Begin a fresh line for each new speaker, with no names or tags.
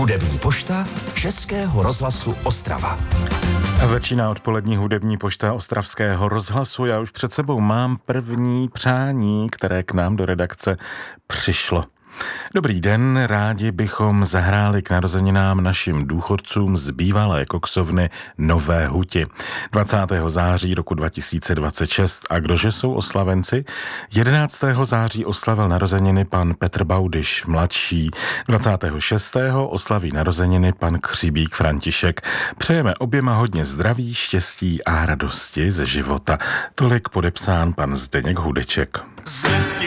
Hudební pošta Českého rozhlasu Ostrava.
A začíná odpolední hudební pošta Ostravského rozhlasu. Já už před sebou mám první přání, které k nám do redakce přišlo. Dobrý den, rádi bychom zahráli k narozeninám našim důchodcům z bývalé koksovny Nové Huti. 20. září roku 2026. A kdože jsou oslavenci? 11. září oslavil narozeniny pan Petr Baudyš mladší. 26. oslaví narozeniny pan Křibík František. Přejeme oběma hodně zdraví, štěstí a radosti ze života. Tolik podepsán pan Zdeněk Hudeček.